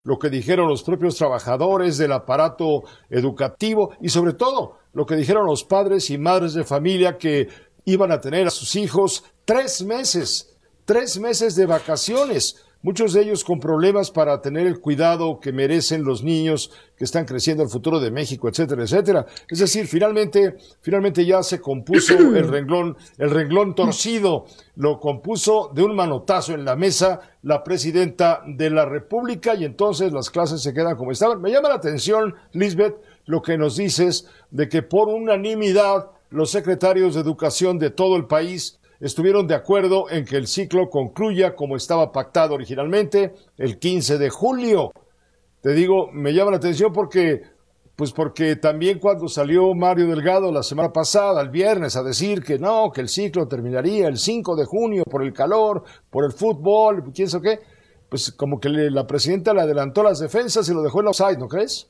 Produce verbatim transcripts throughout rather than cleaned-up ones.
lo que dijeron los propios trabajadores del aparato educativo y sobre todo lo que dijeron los padres y madres de familia que iban a tener a sus hijos tres meses, tres meses de vacaciones, muchos de ellos con problemas para tener el cuidado que merecen los niños que están creciendo el futuro de México, etcétera, etcétera. Es decir, finalmente, finalmente ya se compuso el renglón, el renglón torcido, lo compuso de un manotazo en la mesa la presidenta de la República y entonces las clases se quedan como estaban. Me llama la atención, Lisbeth, lo que nos dices de que por unanimidad los secretarios de educación de todo el país estuvieron de acuerdo en que el ciclo concluya como estaba pactado originalmente el quince de julio. Te digo, me llama la atención porque, pues porque también cuando salió Mario Delgado la semana pasada, el viernes, a decir que no, que el ciclo terminaría el cinco de junio por el calor, por el fútbol, quién sabe qué, pues como que le, la presidenta le adelantó las defensas y lo dejó en offside, ¿no crees?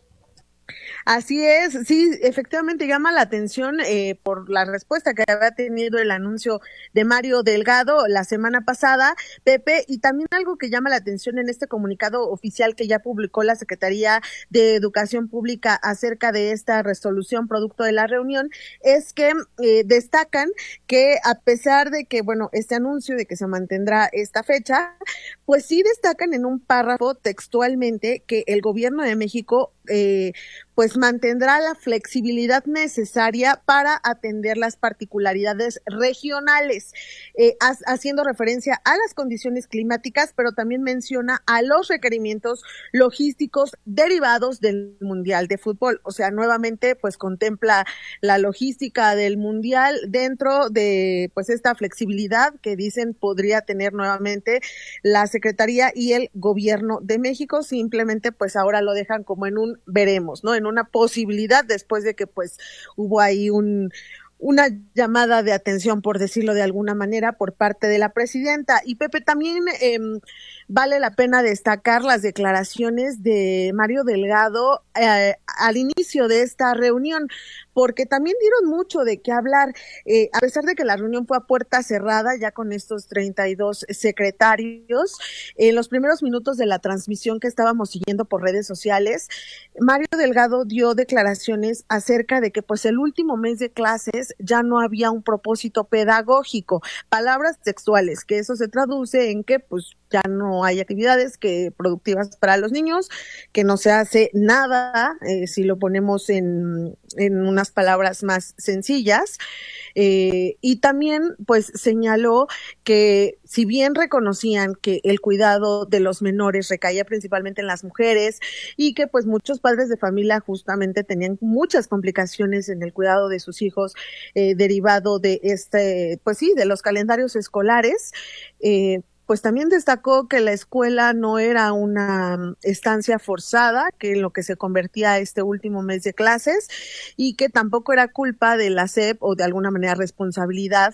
Así es, sí, efectivamente llama la atención eh, por la respuesta que había tenido el anuncio de Mario Delgado la semana pasada, Pepe, y también algo que llama la atención en este comunicado oficial que ya publicó la Secretaría de Educación Pública acerca de esta resolución producto de la reunión, es que eh, destacan que a pesar de que, bueno, este anuncio de que se mantendrá esta fecha, pues sí destacan en un párrafo textualmente que el gobierno de México eh, pues mantendrá la flexibilidad necesaria para atender las particularidades regionales, eh, haciendo referencia a las condiciones climáticas, pero también menciona a los requerimientos logísticos derivados del Mundial de Fútbol. O sea, nuevamente, pues contempla la logística del Mundial dentro de, pues, esta flexibilidad que dicen podría tener nuevamente la Secretaría y el Gobierno de México. Simplemente, pues, ahora lo dejan como en un veremos, ¿no? En una posibilidad después de que pues hubo ahí un una llamada de atención, por decirlo de alguna manera, por parte de la presidenta. Y Pepe, también eh, vale la pena destacar las declaraciones de Mario Delgado eh, al inicio de esta reunión, porque también dieron mucho de qué hablar, eh, a pesar de que la reunión fue a puerta cerrada, ya con estos treinta y dos secretarios, en los primeros minutos de la transmisión que estábamos siguiendo por redes sociales, Mario Delgado dio declaraciones acerca de que pues el último mes de clases ya no había un propósito pedagógico, palabras textuales, que eso se traduce en que pues ya no hay actividades que productivas para los niños, que no se hace nada, eh, si lo ponemos en, en unas palabras más sencillas, eh, y también pues señaló que si bien reconocían que el cuidado de los menores recaía principalmente en las mujeres y que pues muchos padres de familia justamente tenían muchas complicaciones en el cuidado de sus hijos eh, derivado de este, pues sí, de los calendarios escolares, eh, pues también destacó que la escuela no era una estancia forzada, que en lo que se convertía este último mes de clases, y que tampoco era culpa de la S E P o de alguna manera responsabilidad,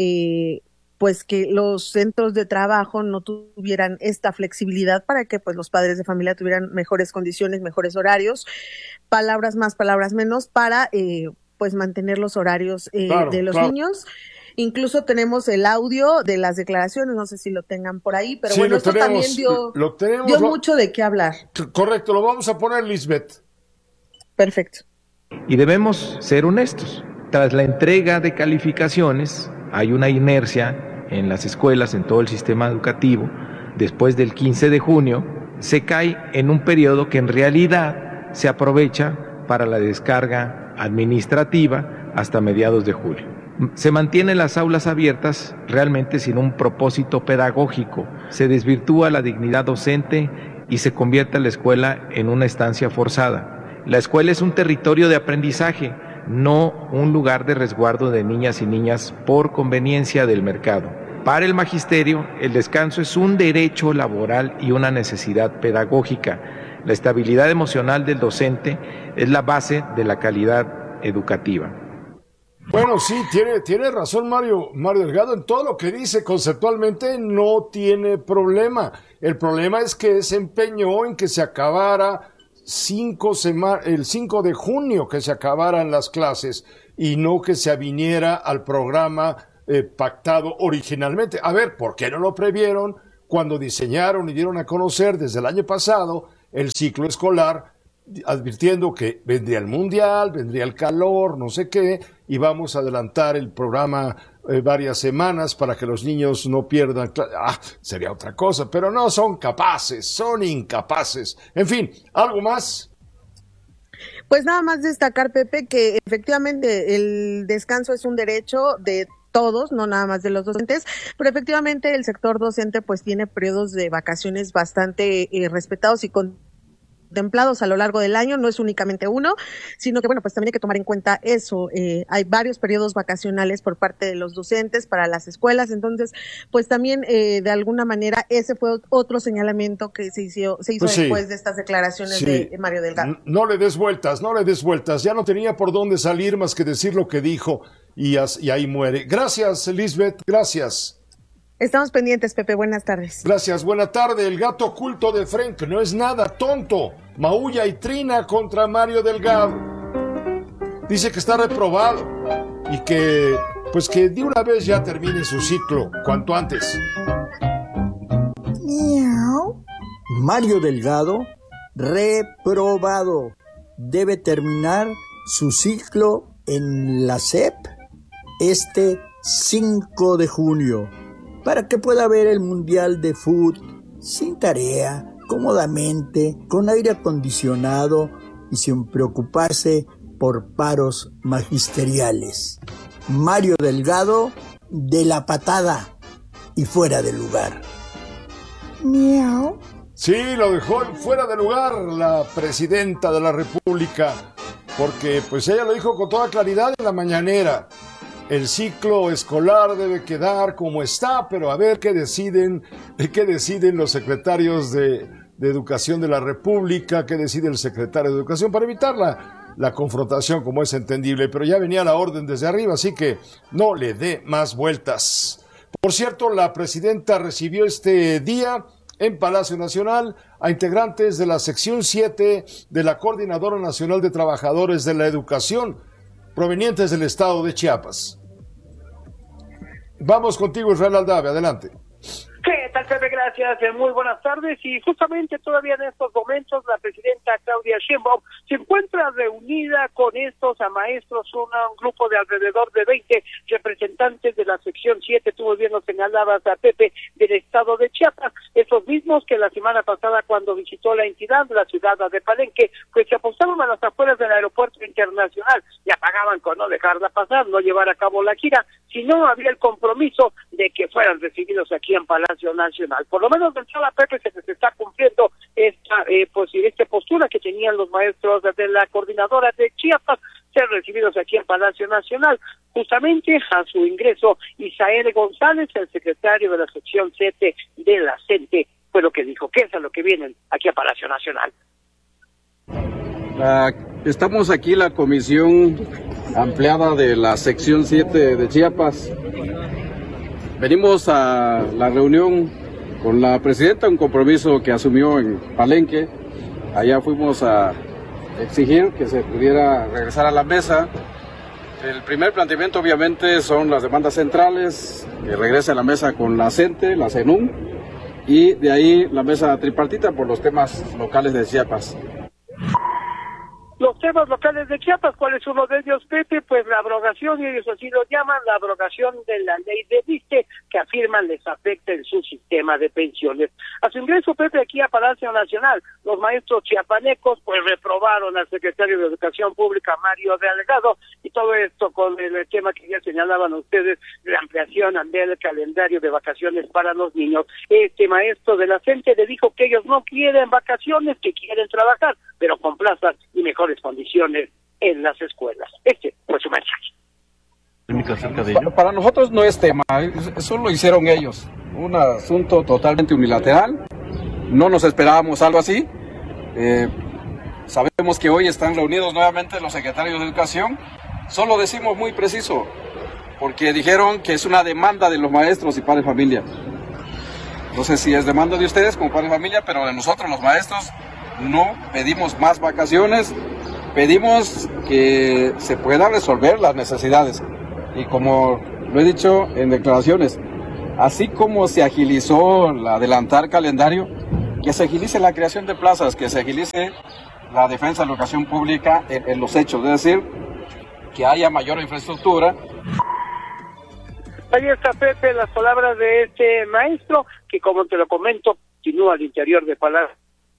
eh, pues que los centros de trabajo no tuvieran esta flexibilidad para que pues los padres de familia tuvieran mejores condiciones, mejores horarios, palabras más, palabras menos, para eh, pues mantener los horarios eh, claro, de los claro. niños. Incluso tenemos el audio de las declaraciones, no sé si lo tengan por ahí, pero sí, bueno, esto tenemos, también dio, lo tenemos, dio lo, mucho de qué hablar. Correcto, lo vamos a poner, Lisbeth. Perfecto. Y debemos ser honestos. Tras la entrega de calificaciones, hay una inercia en las escuelas, en todo el sistema educativo. Después del quince de junio, se cae en un periodo que en realidad se aprovecha para la descarga administrativa hasta mediados de julio. Se mantienen las aulas abiertas realmente sin un propósito pedagógico, se desvirtúa la dignidad docente y se convierte la escuela en una estancia forzada. La escuela es un territorio de aprendizaje, no un lugar de resguardo de niñas y niñas por conveniencia del mercado. Para el magisterio, el descanso es un derecho laboral y una necesidad pedagógica. La estabilidad emocional del docente es la base de la calidad educativa. Bueno, sí, tiene, tiene razón Mario, Mario Delgado, en todo lo que dice conceptualmente no tiene problema. El problema es que se empeñó en que se acabara cinco sema- el cinco de junio, que se acabaran las clases y no que se aviniera al programa eh, pactado originalmente. A ver, ¿por qué no lo previeron cuando diseñaron y dieron a conocer desde el año pasado el ciclo escolar, advirtiendo que vendría el mundial, vendría el calor, no sé qué, y vamos a adelantar el programa eh, varias semanas para que los niños no pierdan. Ah, sería otra cosa, pero no son capaces, son incapaces. En fin, ¿algo más? Pues nada más destacar, Pepe, que efectivamente el descanso es un derecho de todos, no nada más de los docentes, pero efectivamente el sector docente pues tiene periodos de vacaciones bastante eh, respetados y con contemplados a lo largo del año, no es únicamente uno, sino que bueno, pues también hay que tomar en cuenta eso, eh, hay varios periodos vacacionales por parte de los docentes para las escuelas, entonces pues también eh, de alguna manera ese fue otro señalamiento que se hizo, se hizo pues después sí, de estas declaraciones sí. de Mario Delgado. No le des vueltas, no le des vueltas, ya no tenía por dónde salir más que decir lo que dijo y, y ahí muere. Gracias, Lisbeth, gracias. Estamos pendientes, Pepe. Buenas tardes. Gracias. Buena tarde. El gato oculto de Frank no es nada tonto. Maulla y trina contra Mario Delgado. Dice que está reprobado y que, pues que de una vez ya termine su ciclo, cuanto antes. Miau. Mario Delgado, reprobado. Debe terminar su ciclo en la S E P este cinco de junio. Para que pueda ver el Mundial de Fútbol sin tarea, cómodamente, con aire acondicionado y sin preocuparse por paros magisteriales. Mario Delgado, de la patada y fuera de lugar. Miau. Sí, lo dejó fuera de lugar la presidenta de la República, porque pues ella lo dijo con toda claridad en la mañanera. El ciclo escolar debe quedar como está, pero a ver qué deciden, qué deciden los secretarios de, de Educación de la República, qué decide el secretario de Educación para evitar la, la confrontación, como es entendible, pero ya venía la orden desde arriba, así que no le dé más vueltas. Por cierto, la presidenta recibió este día en Palacio Nacional a integrantes de la sección siete de la Coordinadora Nacional de Trabajadores de la Educación, provenientes del estado de Chiapas. Vamos contigo, Israel Aldave, adelante. ¿Qué tal, Pepe? Gracias, muy buenas tardes. Y justamente todavía en estos momentos la presidenta Claudia Sheinbaum se encuentra reunida con estos a maestros, un, un grupo de alrededor de veinte representantes de la sección siete, tú muy bien lo señalabas, a Pepe, del estado de Chiapas, esos mismos que la semana pasada cuando visitó la entidad, la ciudad de Palenque, pues se apostaron a las afueras del aeropuerto internacional y apagaban con no dejarla pasar, no llevar a cabo la gira, si no había el compromiso de que fueran recibidos aquí en Palacio Nacional. Por lo menos de entrada, Pepe, se les está cumpliendo esta eh, pues esta postura que tenían los maestros de la coordinadora de Chiapas, ser recibidos aquí en Palacio Nacional. Justamente a su ingreso, Isael González, el secretario de la sección siete de la CENTE, fue lo que dijo, que es a lo que vienen aquí a Palacio Nacional. Uh, estamos aquí la comisión ampliada de la sección siete de Chiapas. Venimos a la reunión con la presidenta, un compromiso que asumió en Palenque. Allá fuimos a exigir que se pudiera regresar a la mesa. El primer planteamiento obviamente son las demandas centrales, que regrese a la mesa con la CENTE, la CENUM, y de ahí la mesa tripartita por los temas locales de Chiapas. Los temas locales de Chiapas, ¿cuál es uno de ellos, Pepe? Pues la abrogación, y ellos así lo llaman, la abrogación de la ley de Viste, que afirman les afecta en su sistema de pensiones. A su ingreso, Pepe, aquí a Palacio Nacional, los maestros chiapanecos pues reprobaron al secretario de Educación Pública, Mario Delgado, y todo esto con el tema que ya señalaban ustedes, de la ampliación del calendario de vacaciones para los niños. Este maestro de la CENTE le dijo que ellos no quieren vacaciones, que quieren trabajar, pero con plazas y mejores condiciones en las escuelas. Este fue su mensaje. Para, para nosotros no es tema, eso lo hicieron ellos, un asunto totalmente unilateral, no nos esperábamos algo así. Eh, sabemos que hoy están reunidos nuevamente los secretarios de Educación, solo decimos muy preciso, porque dijeron que es una demanda de los maestros y padres de familia. No sé si es demanda de ustedes como padres de familia, pero de nosotros los maestros no pedimos más vacaciones, pedimos que se puedan resolver las necesidades. Y como lo he dicho en declaraciones, así como se agilizó el adelantar calendario, que se agilice la creación de plazas, que se agilice la defensa de la educación pública en, en los hechos, es decir, que haya mayor infraestructura. Ahí está, Pepe, las palabras de este maestro, que como te lo comento, continúa al interior de Palacio.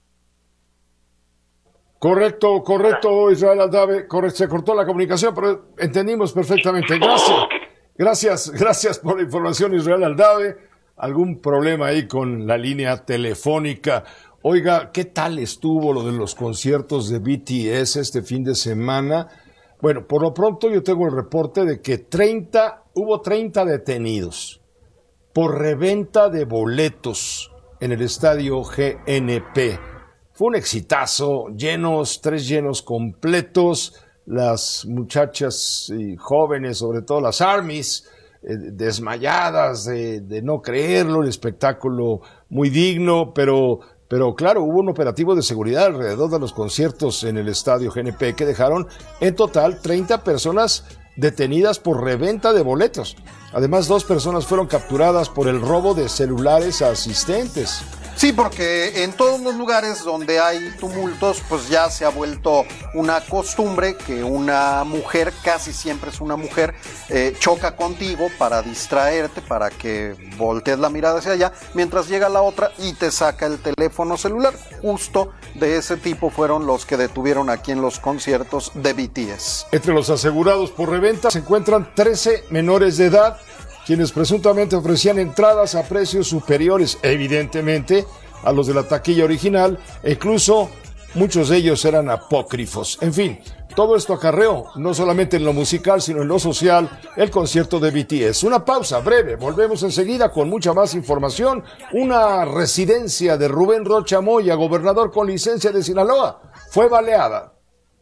Correcto, correcto, Israel Aldave, correcto, se cortó la comunicación, pero entendimos perfectamente. Gracias, gracias, gracias por la información, Israel Aldave. Algún problema ahí con la línea telefónica. Oiga, ¿qué tal estuvo lo de los conciertos de B T S este fin de semana? Bueno, por lo pronto yo tengo el reporte de que treinta, hubo treinta detenidos por reventa de boletos en el estadio G N P. Fue un exitazo, llenos, tres llenos completos, las muchachas y jóvenes, sobre todo las ARMYs, eh, desmayadas de, de no creerlo, el espectáculo muy digno, pero, pero claro, hubo un operativo de seguridad alrededor de los conciertos en el estadio G N P que dejaron en total treinta personas detenidas por reventa de boletos. Además, dos personas fueron capturadas por el robo de celulares a asistentes. Sí, porque en todos los lugares donde hay tumultos, pues ya se ha vuelto una costumbre que una mujer, casi siempre es una mujer, eh, choca contigo para distraerte, para que voltees la mirada hacia allá, mientras llega la otra y te saca el teléfono celular. Justo de ese tipo fueron los que detuvieron aquí en los conciertos de B T S. Entre los asegurados por reventa se encuentran trece menores de edad, quienes presuntamente ofrecían entradas a precios superiores, evidentemente, a los de la taquilla original, e incluso muchos de ellos eran apócrifos. En fin, todo esto acarreó, no solamente en lo musical, sino en lo social, el concierto de B T S. Una pausa breve, volvemos enseguida con mucha más información. Una residencia de Rubén Rocha Moya, gobernador con licencia de Sinaloa, fue baleada.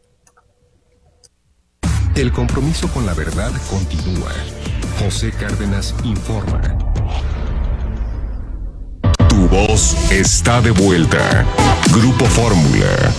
El compromiso con la verdad continúa. José Cárdenas informa. Tu voz está de vuelta. Grupo Fórmula.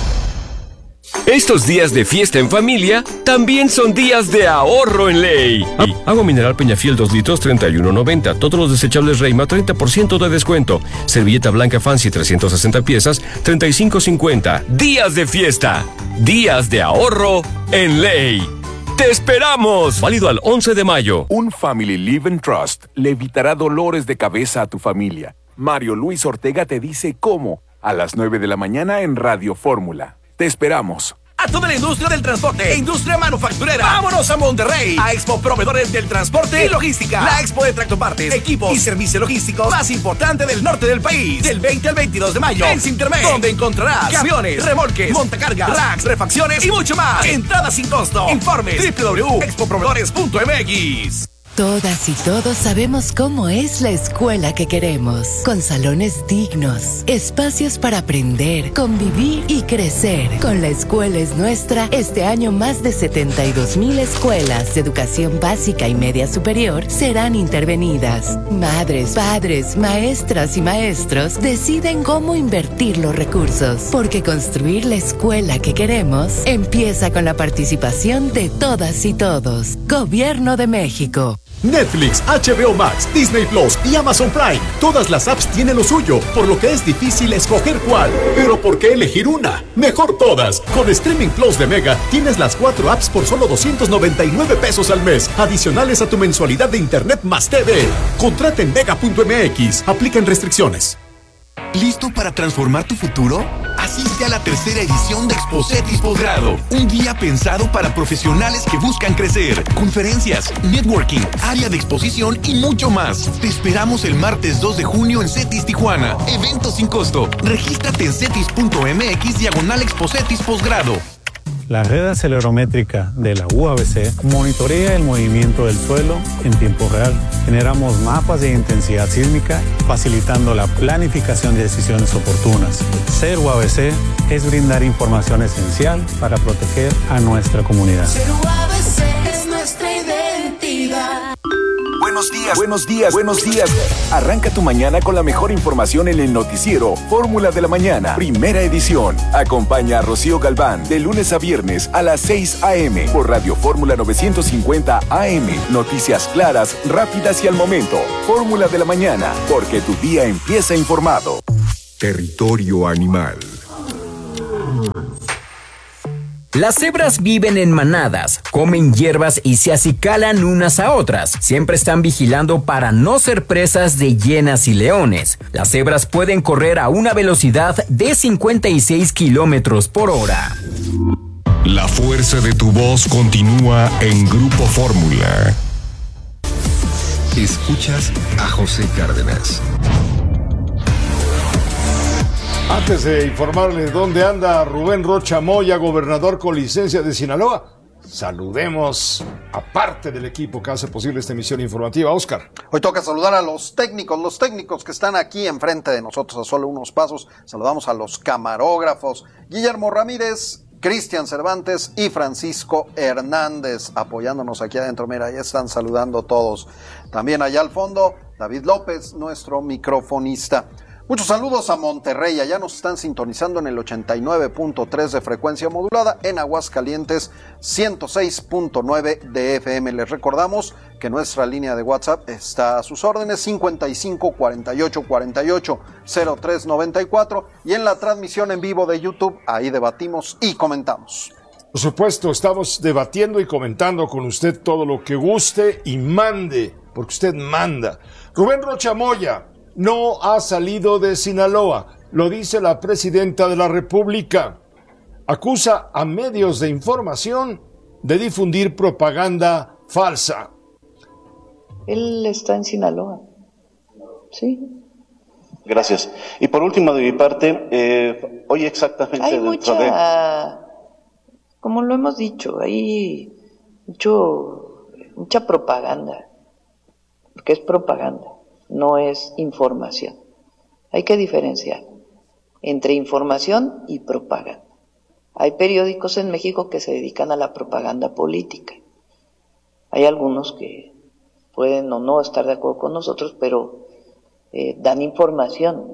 Estos días de fiesta en familia también son días de ahorro en ley. Agua mineral Peñafiel dos litros, treinta y uno noventa. Todos los desechables Reima, treinta por ciento de descuento. Servilleta blanca Fancy, trescientas sesenta piezas, treinta y cinco cincuenta. Días de fiesta. Días de ahorro en ley. ¡Te esperamos! Válido al once de mayo. Un Family Live and Trust le evitará dolores de cabeza a tu familia. Mario Luis Ortega te dice cómo. A las nueve de la mañana en Radio Fórmula. Te esperamos. A toda la industria del transporte e industria manufacturera. ¡Vámonos a Monterrey! A Expo Proveedores del Transporte y Logística. La expo de tractopartes, equipos y servicios logísticos más importante del norte del país. Del veinte al veintidós de mayo en Cintermex, donde encontrarás camiones, remolques, montacargas, racks, refacciones y mucho más. Entrada sin costo. Informes doble u doble u doble u punto expo proveedores punto m x. Todas y todos sabemos cómo es la escuela que queremos, con salones dignos, espacios para aprender, convivir y crecer. Con La Escuela es Nuestra, este año más de setenta y dos mil escuelas de educación básica y media superior serán intervenidas. Madres, padres, maestras y maestros deciden cómo invertir los recursos, porque construir la escuela que queremos empieza con la participación de todas y todos. Gobierno de México. Netflix, H B O Max, Disney Plus y Amazon Prime. Todas las apps tienen lo suyo, por lo que es difícil escoger cuál. Pero ¿por qué elegir una? Mejor todas. Con Streaming Plus de Mega tienes las cuatro apps por solo doscientos noventa y nueve pesos al mes, adicionales a tu mensualidad de internet más T V. Contrata en mega punto m x. Aplican restricciones. ¿Listo para transformar tu futuro? Asiste a la tercera edición de Expocetis Posgrado, un día pensado para profesionales que buscan crecer. Conferencias, networking, área de exposición y mucho más. Te esperamos el martes dos de junio en CETIS Tijuana. Evento sin costo. Regístrate en cetis punto m x diagonal Expocetis Posgrado. La red acelerométrica de la U A B C monitorea el movimiento del suelo en tiempo real. Generamos mapas de intensidad sísmica, facilitando la planificación de decisiones oportunas. Ser U A B C es brindar información esencial para proteger a nuestra comunidad. Ser U A B C es nuestra identidad. Buenos días, buenos días, buenos días. Arranca tu mañana con la mejor información en el noticiero Fórmula de la Mañana, primera edición. Acompaña a Rocío Galván de lunes a viernes a las seis a eme por Radio Fórmula novecientos cincuenta A M. Noticias claras, rápidas y al momento. Fórmula de la Mañana, porque tu día empieza informado. Territorio Animal. Las cebras viven en manadas, comen hierbas y se acicalan unas a otras. Siempre están vigilando para no ser presas de hienas y leones. Las cebras pueden correr a una velocidad de cincuenta y seis kilómetros por hora. La fuerza de tu voz continúa en Grupo Fórmula. Escuchas a José Cárdenas. Antes de informarle dónde anda Rubén Rocha Moya, gobernador con licencia de Sinaloa, saludemos a parte del equipo que hace posible esta emisión informativa. Oscar. Hoy toca saludar a los técnicos, los técnicos que están aquí enfrente de nosotros a solo unos pasos. Saludamos a los camarógrafos, Guillermo Ramírez, Cristian Cervantes y Francisco Hernández, apoyándonos aquí adentro. Mira, ahí están saludando todos. También allá al fondo, David López, nuestro microfonista. Muchos saludos a Monterrey, allá nos están sintonizando en el ochenta y nueve punto tres de frecuencia modulada, en Aguascalientes ciento seis punto nueve de F M. Les recordamos que nuestra línea de WhatsApp está a sus órdenes, cincuenta y cinco, cuarenta y ocho, cuarenta y ocho, cero tres noventa y cuatro, y en la transmisión en vivo de YouTube, ahí debatimos y comentamos. Por supuesto, estamos debatiendo y comentando con usted todo lo que guste y mande, porque usted manda. Rubén Rocha Moya no ha salido de Sinaloa, lo dice la presidenta de la República. Acusa a medios de información de difundir propaganda falsa. Él está en Sinaloa. Sí. Gracias. Y por último, de mi parte, eh, hoy exactamente hay dentro mucha, de... como lo hemos dicho, hay mucho, mucha propaganda, porque es propaganda. No es información. Hay que diferenciar entre información y propaganda. Hay periódicos en México que se dedican a la propaganda política. Hay algunos que pueden o no estar de acuerdo con nosotros, pero eh, dan información.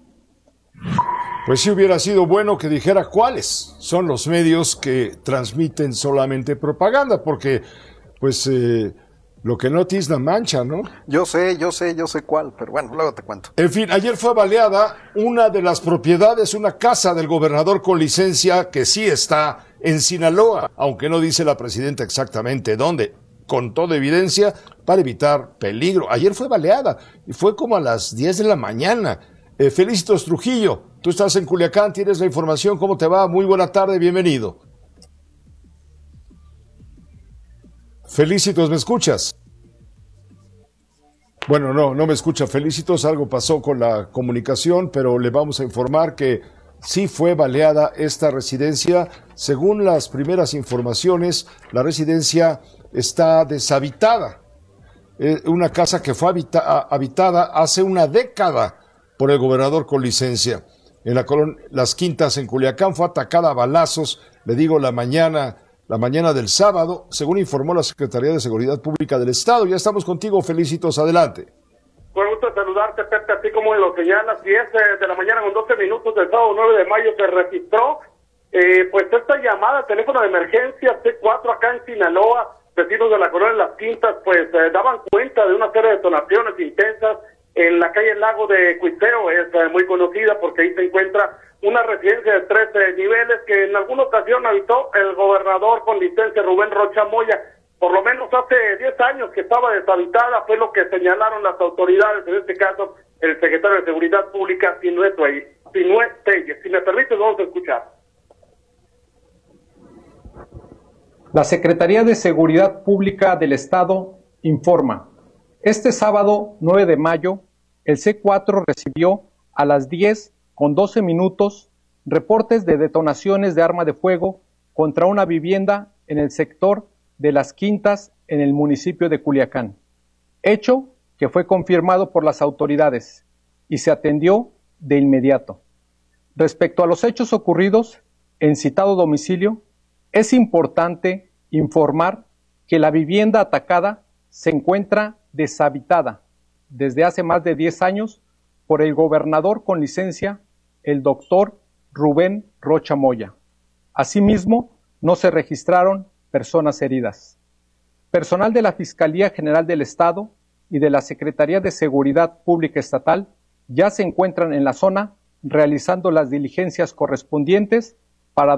Pues sí hubiera sido bueno que dijera cuáles son los medios que transmiten solamente propaganda, porque pues... Eh, Lo que no tizna mancha, ¿no? Yo sé, yo sé, yo sé cuál, pero bueno, luego te cuento. En fin, ayer fue baleada una de las propiedades, una casa del gobernador con licencia que sí está en Sinaloa, aunque no dice la presidenta exactamente dónde, con toda evidencia, para evitar peligro. Ayer fue baleada y fue como a las diez de la mañana. Eh, Felicitos Trujillo, tú estás en Culiacán, tienes la información, ¿cómo te va? Muy buena tarde, bienvenido. Felicitos, ¿me escuchas? Bueno, no, no me escucha. Felicitos, algo pasó con la comunicación, pero le vamos a informar que sí fue baleada esta residencia. Según las primeras informaciones, la residencia está deshabitada. Eh, una casa que fue habita- habitada hace una década por el gobernador con licencia. En la colonia Las Quintas, en Culiacán, fue atacada a balazos, le digo, la mañana... La mañana del sábado, según informó la Secretaría de Seguridad Pública del Estado. Ya estamos contigo, Felicitos, adelante. Fue gusto saludarte, Pepe, así como lo señalas, diez de la mañana con doce minutos del sábado nueve de mayo se registró, eh, pues esta llamada, teléfono de emergencia C cuatro acá en Sinaloa. Vecinos de la colonia Las Quintas, pues eh, daban cuenta de una serie de detonaciones intensas en la calle Lago de Cuiteo. Es eh, muy conocida porque ahí se encuentra una residencia de tres eh, niveles que en alguna ocasión habitó el gobernador con licencia Rubén Rocha Moya. Por lo menos hace diez años que estaba deshabitada, fue lo que señalaron las autoridades, en este caso el secretario de Seguridad Pública, Sinué Telles. Si me permites, vamos a escuchar. La Secretaría de Seguridad Pública del Estado informa. Este sábado nueve de mayo, el C cuatro recibió a las diez con doce minutos reportes de detonaciones de arma de fuego contra una vivienda en el sector de Las Quintas en el municipio de Culiacán. Hecho que fue confirmado por las autoridades y se atendió de inmediato. Respecto a los hechos ocurridos en citado domicilio, es importante informar que la vivienda atacada se encuentra deshabitada desde hace más de diez años por el gobernador con licencia, el doctor Rubén Rocha Moya. Asimismo, no se registraron personas heridas. Personal de la Fiscalía General del Estado y de la Secretaría de Seguridad Pública Estatal ya se encuentran en la zona realizando las diligencias correspondientes